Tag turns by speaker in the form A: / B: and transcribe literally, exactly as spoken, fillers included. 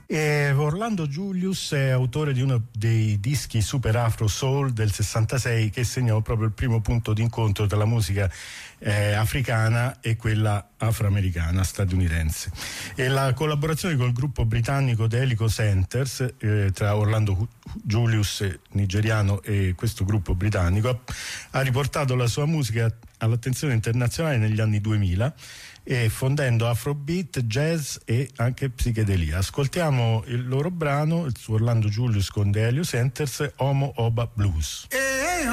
A: E Orlando Julius è autore di uno dei dischi Super Afro Soul del sessantasei, che segnò proprio il primo punto d'incontro tra la musica eh, africana e quella afroamericana statunitense. E la collaborazione col gruppo britannico The Helico Centers, eh, tra Orlando Julius nigeriano e questo gruppo britannico, ha, ha riportato la sua musica all'attenzione internazionale negli anni duemila, e fondendo afrobeat, jazz e anche psichedelia. Ascoltiamo il loro brano, il suo Orlando Julius con The Helio Centers, Homo Oba Blues.
B: E